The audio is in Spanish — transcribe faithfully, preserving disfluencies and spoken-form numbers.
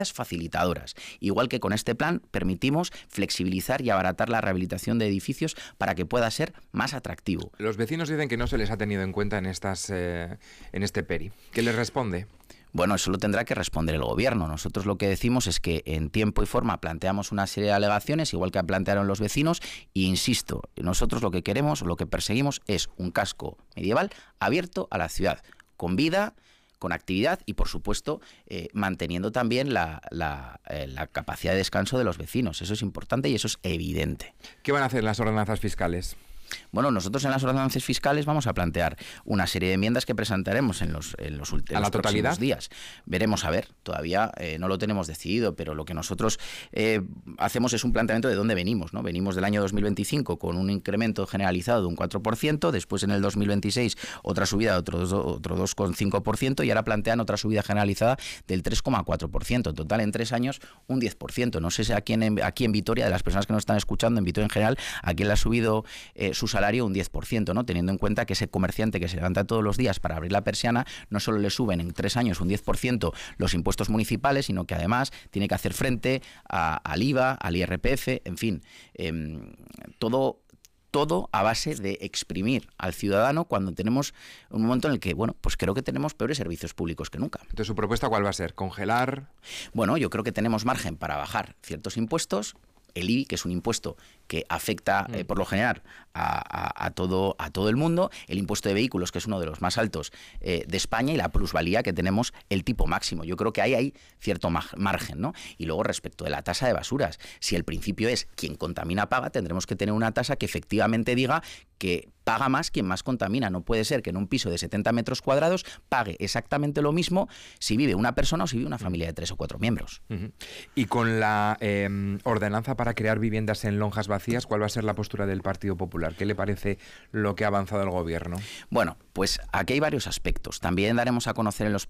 facilitadoras. Igual que con este plan permitimos flexibilizar y abaratar la rehabilitación de edificios para que pueda ser más atractivo. Los vecinos dicen que no se les ha tenido en cuenta en, estas, eh, en este P E R I. ¿Qué les responde? Bueno, eso lo tendrá que responder el gobierno. Nosotros lo que decimos es que en tiempo y forma planteamos una serie de alegaciones, igual que plantearon los vecinos, e insisto, nosotros lo que queremos, lo que perseguimos es un casco medieval abierto a la ciudad, con vida, con actividad y, por supuesto, eh, manteniendo también la, la, eh, la capacidad de descanso de los vecinos. Eso es importante y eso es evidente. ¿Qué van a hacer las ordenanzas fiscales? Bueno, nosotros en las ordenanzas fiscales vamos a plantear una serie de enmiendas que presentaremos en los, en los, en ¿A los la totalidad? próximos días. Veremos, a ver, todavía eh, no lo tenemos decidido, pero lo que nosotros eh, hacemos es un planteamiento de dónde venimos, ¿no? Venimos del año dos mil veinticinco con un incremento generalizado de un cuatro por ciento, después en el dos mil veintiséis otra subida de otro, otro dos coma cinco por ciento y ahora plantean otra subida generalizada del tres coma cuatro por ciento. En total, en tres años, un diez por ciento. No sé si aquí en, aquí en Vitoria, de las personas que nos están escuchando, en Vitoria en general, a quién le ha subido eh, su salario un diez por ciento, ¿no? Teniendo en cuenta que ese comerciante que se levanta todos los días para abrir la persiana, no solo le suben en tres años un diez por ciento los impuestos municipales, sino que además tiene que hacer frente a, al I V A, al I R P F, en fin, eh, todo... todo a base de exprimir al ciudadano cuando tenemos un momento en el que, bueno, pues creo que tenemos peores servicios públicos que nunca. Entonces, ¿su propuesta cuál va a ser? ¿Congelar? Bueno, yo creo que tenemos margen para bajar ciertos impuestos. El I B I, que es un impuesto que afecta eh, por lo general a, a, a, todo, a todo el mundo, el impuesto de vehículos, que es uno de los más altos eh, de España, y la plusvalía, que tenemos el tipo máximo. Yo creo que ahí hay cierto margen, ¿no? Y luego, respecto de la tasa de basuras, si el principio es quien contamina paga, tendremos que tener una tasa que efectivamente diga que paga más quien más contamina. No puede ser que en un piso de setenta metros cuadrados pague exactamente lo mismo si vive una persona o si vive una familia de tres o cuatro miembros. Uh-huh. Y con la eh, ordenanza para crear viviendas en lonjas vacías, ¿cuál va a ser la postura del Partido Popular? ¿Qué le parece lo que ha avanzado el gobierno? Bueno, pues aquí hay varios aspectos. También daremos a conocer en los